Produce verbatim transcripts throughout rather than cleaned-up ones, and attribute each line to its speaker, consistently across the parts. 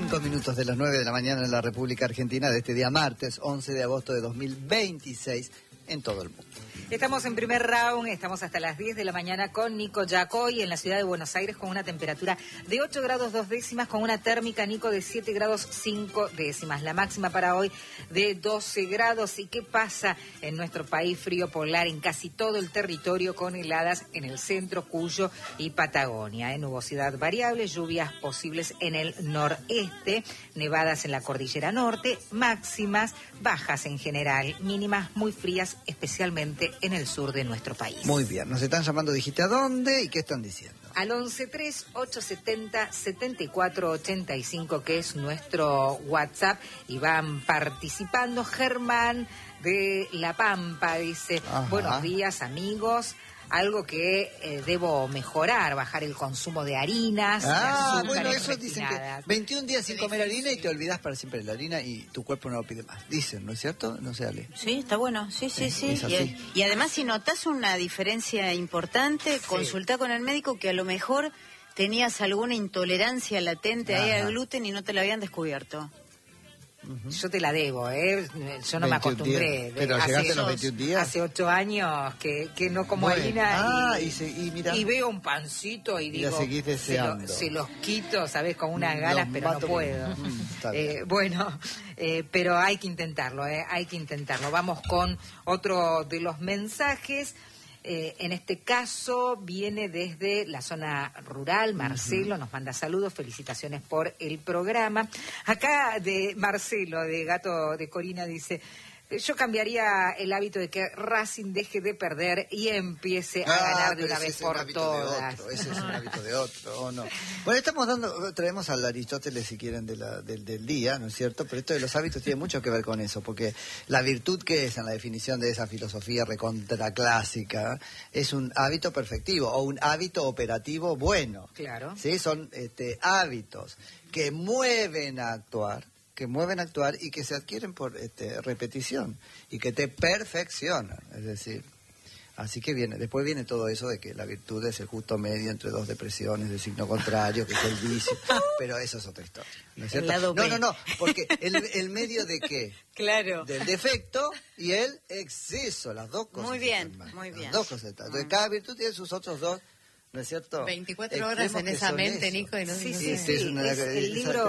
Speaker 1: Cinco minutos de las nueve de la mañana en la República Argentina de este día martes, once de agosto de dos mil veintiséis, en todo el mundo.
Speaker 2: Estamos en primer round, estamos hasta las diez de la mañana con Nico Yacoy en la ciudad de Buenos Aires con una temperatura de ocho grados dos décimas, con una térmica, Nico, de siete grados cinco décimas. La máxima para hoy de doce grados. ¿Y qué pasa en nuestro país frío polar en casi todo el territorio, con heladas en el centro, Cuyo y Patagonia? ¿eh? Nubosidad variable, lluvias posibles en el noreste, nevadas en la cordillera norte, máximas bajas en general, mínimas muy frías, especialmente en el sur de nuestro país.
Speaker 1: Muy bien, nos están llamando, dijiste a dónde y qué están diciendo.
Speaker 2: Al once tres ocho setenta setenta y cuatro ochenta y cinco, que es nuestro WhatsApp, y van participando. Germán de La Pampa dice: ajá. Buenos días, amigos. Algo que eh, debo mejorar, bajar el consumo de harinas.
Speaker 1: Ah, de bueno, eso dicen que veintiún días sin comer harina y te olvidas para siempre de la harina y tu cuerpo no lo pide más. Dicen, ¿no es cierto? No sé, Ale.
Speaker 3: Sí, está bueno, sí, sí, sí.
Speaker 1: sí.
Speaker 3: Y, y además, si notas una diferencia importante, sí. Consulta con el médico, que a lo mejor tenías alguna intolerancia latente ahí al gluten y no te la habían descubierto.
Speaker 2: Uh-huh. Yo te la debo, ¿eh? Yo no me acostumbré.
Speaker 1: Pero
Speaker 2: hace,
Speaker 1: llegaste a los veintiún días.
Speaker 2: Hace ocho años que, que no como
Speaker 1: bueno.
Speaker 2: harina.
Speaker 1: Ah,
Speaker 2: y,
Speaker 1: y, se, y, mira,
Speaker 2: y veo un pancito y digo,
Speaker 1: seguís deseando.
Speaker 2: Se, lo, se los quito, ¿sabes? Con unas ganas, pero no puedo.
Speaker 1: Mm,
Speaker 2: eh, bueno, eh, pero hay que intentarlo, ¿eh? Hay que intentarlo. Vamos con otro de los mensajes. Eh, en este caso viene desde la zona rural. Marcelo uh-huh. nos manda saludos, felicitaciones por el programa. Acá de Marcelo, de Gato de Corina, dice: yo cambiaría el hábito de que Racing deje de perder y empiece a ah, ganar de una vez por todas.
Speaker 1: Otro, ese es un hábito de otro, ¿o no? Bueno, estamos dando, traemos al Aristóteles, si quieren, de la, del, del día, ¿no es cierto? Pero esto de los hábitos tiene mucho que ver con eso, porque la virtud que es en la definición de esa filosofía recontraclásica es un hábito perfectivo o un hábito operativo bueno.
Speaker 2: Claro.
Speaker 1: ¿Sí? Son este, hábitos que mueven a actuar. que mueven a actuar y que se adquieren por este, repetición y que te perfeccionan, es decir, así que viene, después viene todo eso de que la virtud es el justo medio entre dos depresiones de signo contrario, que es el vicio, pero eso es otra historia, ¿no es cierto? No, no, no, porque el, el medio de qué,
Speaker 3: claro,
Speaker 1: del defecto y el exceso, las dos cosas.
Speaker 3: Muy bien, muy bien.
Speaker 1: Las dos cosas. Entonces, mm. cada virtud tiene sus otros dos. ¿No es cierto?
Speaker 4: veinticuatro horas en esa mente, eso. Nico, y no
Speaker 2: sí,
Speaker 4: sí,
Speaker 2: sí, sí, es una, es el libro...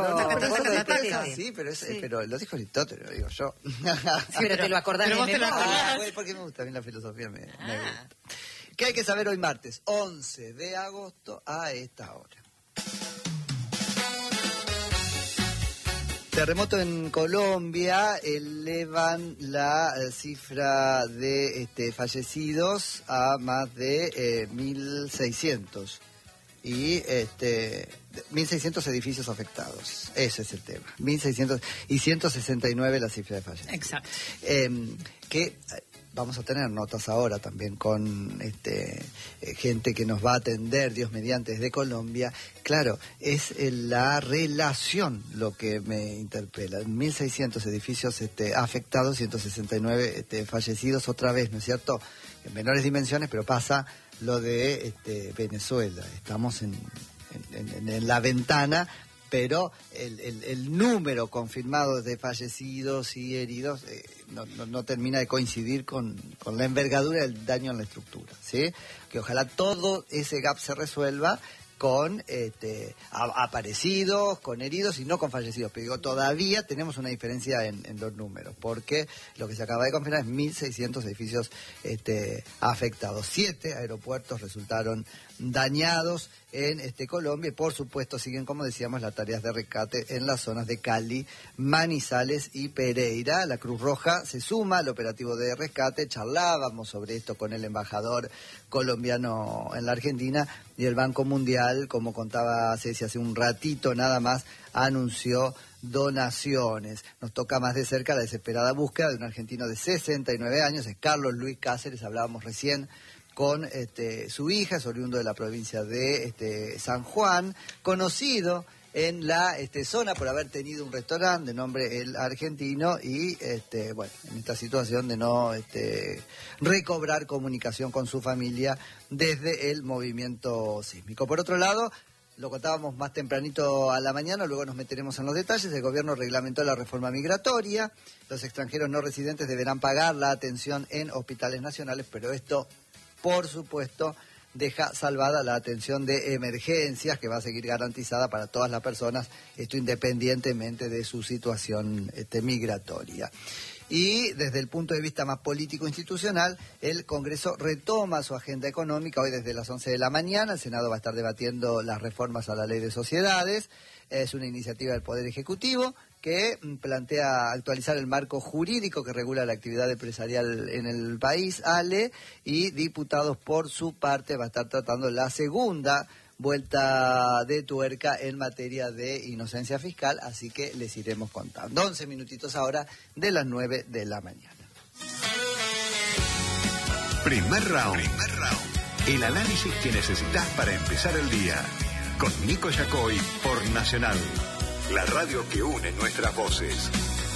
Speaker 1: Sí, pero, es, sí. pero lo dijo Aristóteles, lo digo yo.
Speaker 2: Sí, pero te lo acordás de memoria.
Speaker 1: Ah, bueno, porque me gusta, a mí la filosofía me, ah. me gusta. ¿Qué hay que saber hoy martes? once de agosto a esta hora. Terremoto en Colombia, elevan la eh, cifra de este, fallecidos a más de eh, mil seiscientos y este, mil seiscientos edificios afectados. Ese es el tema. mil seiscientos y ciento sesenta y nueve la cifra de fallecidos.
Speaker 4: Exacto.
Speaker 1: Eh, que vamos a tener notas ahora también con este, eh, gente que nos va a atender, Dios mediante, desde Colombia. Claro, es eh, la relación lo que me interpela. mil seiscientos edificios este, afectados, ciento sesenta y nueve este, fallecidos otra vez, ¿no es cierto? En menores dimensiones, pero pasa lo de este, Venezuela. Estamos en, en, en, en la ventana, pero el, el, el número confirmado de fallecidos y heridos eh, no, no, no termina de coincidir con, con la envergadura del daño en la estructura, ¿sí? Que ojalá todo ese gap se resuelva con este, a, aparecidos, con heridos y no con fallecidos. Pero digo, todavía tenemos una diferencia en, en los números, porque lo que se acaba de confirmar es mil seiscientos edificios este, afectados. Siete aeropuertos resultaron dañados en este Colombia y por supuesto siguen, como decíamos, las tareas de rescate en las zonas de Cali, Manizales y Pereira. La Cruz Roja se suma al operativo de rescate. Charlábamos sobre esto con el embajador colombiano en la Argentina y el Banco Mundial, como contaba Ceci hace un ratito nada más, anunció donaciones. Nos toca más de cerca la desesperada búsqueda de un argentino de sesenta y nueve años, es Carlos Luis Cáceres, hablábamos recién con este, su hija, es oriundo de la provincia de este, San Juan, conocido en la este, zona por haber tenido un restaurante de nombre El Argentino y, este, bueno, en esta situación de no este, recobrar comunicación con su familia desde el movimiento sísmico. Por otro lado, lo contábamos más tempranito a la mañana, luego nos meteremos en los detalles. El gobierno reglamentó la reforma migratoria. Los extranjeros no residentes deberán pagar la atención en hospitales nacionales, pero esto, por supuesto, deja salvada la atención de emergencias, que va a seguir garantizada para todas las personas, esto independientemente de su situación este, migratoria. Y desde el punto de vista más político-institucional, el Congreso retoma su agenda económica. Hoy desde las once de la mañana el Senado va a estar debatiendo las reformas a la Ley de Sociedades. Es una iniciativa del Poder Ejecutivo que plantea actualizar el marco jurídico que regula la actividad empresarial en el país, ALE, y diputados por su parte va a estar tratando la segunda vuelta de tuerca en materia de inocencia fiscal, así que les iremos contando. once minutitos ahora de las nueve de la mañana.
Speaker 5: Primer round. Primer round. El análisis que necesitas para empezar el día. Con Nico Yacoy por Nacional. La radio que une nuestras voces.